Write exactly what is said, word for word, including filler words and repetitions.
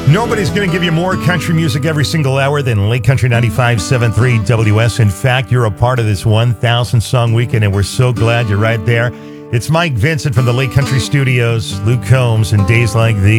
Nobody's going to give you more country music every single hour than Lake Country ninety-five point seven three W S. In fact, you're a part of this one thousand song weekend, and we're so glad you're right there. It's Mike Vincent from the Lake Country Studios, Luke Combs, and Days Like These.